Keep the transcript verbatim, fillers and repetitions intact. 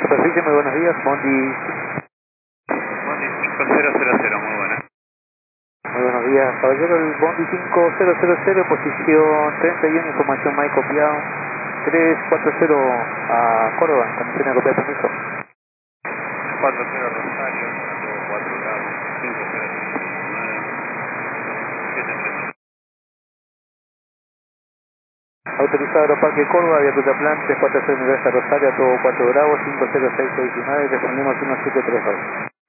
Superficie, muy buenos días, Bondi. Bondi cinco cero cero cero, muy buena. Muy buenos días, caballero, el Bondi cinco cero cero cero, posición treinta y uno, información Mike copiado, tres cuatro cero a Córdoba, condición de copia de permiso. cuatro cero Rosario, cuatro grados, cinco cero nueve, siete tres. Autorizado Aeroparque Córdoba, vía Tutaplan, tres cuatro cero Universidad Rosario, a todo cuatro grados, cinco cero seis seis nueve, respondemos uno siete tres dos.